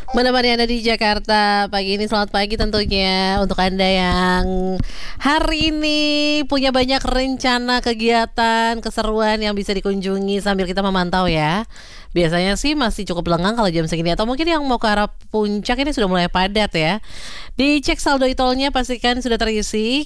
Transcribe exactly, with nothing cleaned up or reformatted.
Menemani Anda di Jakarta pagi ini. Selamat pagi tentunya untuk Anda yang hari ini punya banyak rencana kegiatan, keseruan yang bisa dikunjungi sambil kita memantau ya. Biasanya sih masih cukup lengang kalau jam segini, atau mungkin yang mau ke arah puncak ini sudah mulai padat ya. Dicek saldo e-tolnya, pastikan sudah terisi.